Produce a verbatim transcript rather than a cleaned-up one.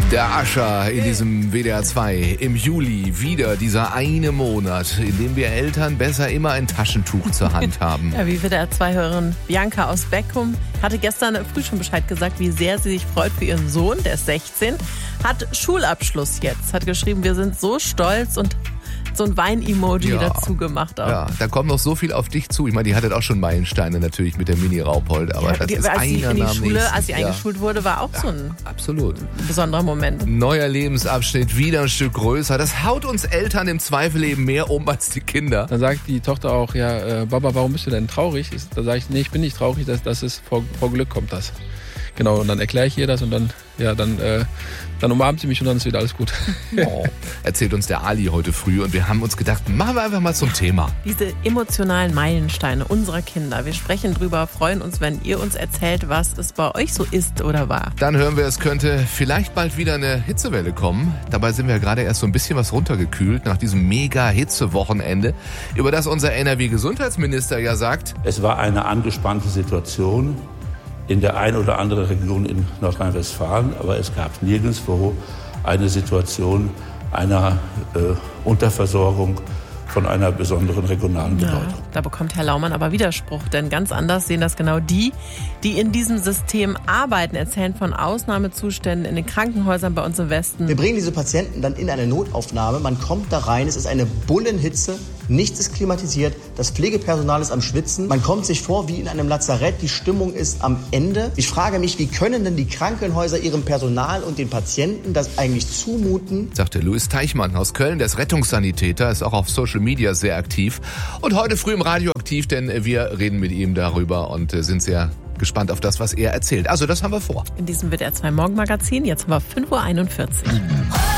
Der Ascher in diesem W D R zwei. Im Juli wieder dieser eine Monat, in dem wir Eltern besser immer ein Taschentuch zur Hand haben. Ja, wie W D R zwei-Hörerin Bianca aus Beckum hatte gestern früh schon Bescheid gesagt, wie sehr sie sich freut für ihren Sohn, der ist sechzehn, hat Schulabschluss jetzt, hat geschrieben, wir sind so stolz und so ein Wein-Emoji Ja. dazu gemacht. Auch. Ja, da kommt noch so viel auf dich zu. Ich meine, die hattet auch schon Meilensteine natürlich mit der Mini-Rauphold, aber Ja, das die, ist als sie einer in die nach dem Schule, nächsten. als sie Ja, eingeschult wurde, war auch so ein absolut. besonderer Moment. Neuer Lebensabschnitt, wieder ein Stück größer. Das haut uns Eltern im Zweifel eben mehr um als die Kinder. Dann sagt die Tochter auch, ja, äh, Baba, warum bist du denn traurig? Ist, da sage ich, nee, ich bin nicht traurig, das, das ist vor, vor Glück kommt das. Genau, und dann erkläre ich ihr das und dann, ja, dann, äh, dann umarmt sie mich und dann ist wieder alles gut. Oh, erzählt uns der Ali heute früh und wir haben uns gedacht, machen wir einfach mal zum Thema. Diese emotionalen Meilensteine unserer Kinder. Wir sprechen drüber, freuen uns, wenn ihr uns erzählt, was es bei euch so ist oder war. Dann hören wir, es könnte vielleicht bald wieder eine Hitzewelle kommen. Dabei sind wir gerade erst so ein bisschen was runtergekühlt nach diesem Mega-Hitze-Wochenende, über das unser N R W-Gesundheitsminister ja sagt, Es war eine angespannte Situation in der ein oder anderen Region in Nordrhein-Westfalen, aber es gab nirgendwo eine Situation einer äh, Unterversorgung von einer besonderen regionalen Ja, Bedeutung. da bekommt Herr Laumann aber Widerspruch, denn ganz anders sehen das genau die, die in diesem System arbeiten, erzählen von Ausnahmezuständen in den Krankenhäusern bei uns im Westen. Wir bringen diese Patienten dann in eine Notaufnahme, man kommt da rein, es ist eine Bullenhitze, nichts ist klimatisiert, das Pflegepersonal ist am Schwitzen, man kommt sich vor wie in einem Lazarett, die Stimmung ist am Ende. Ich frage mich, wie können denn die Krankenhäuser ihrem Personal und den Patienten das eigentlich zumuten? sagte Louis Teichmann aus Köln, der ist Rettungssanitäter, ist auch auf Social Media sehr aktiv und heute früh im Radio aktiv, denn wir reden mit ihm darüber und sind sehr gespannt auf das, was er erzählt. Also das haben wir vor. In diesem W D R zwei Morgenmagazin, jetzt haben wir fünf Uhr einundvierzig.